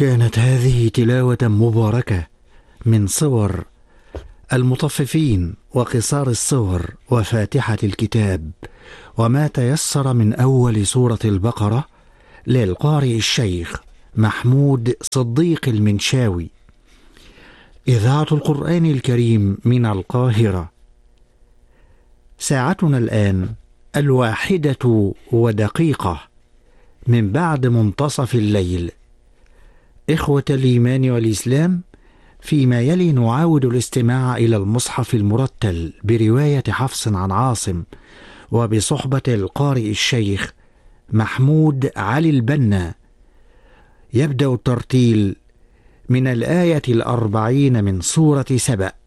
كانت هذه تلاوة مباركة من صور المطففين وقصار الصور وفاتحة الكتاب وما تيسر من أول سورة البقرة للقارئ الشيخ محمود صديق المنشاوي، إذاعة القرآن الكريم من القاهرة. ساعتنا الآن 1:01 من بعد منتصف الليل. إخوة الإيمان والإسلام، فيما يلي نعاود الاستماع إلى المصحف المرتل برواية حفص عن عاصم وبصحبة القارئ الشيخ محمود علي البنا. يبدأ الترتيل من الآية 40 من سورة سبأ.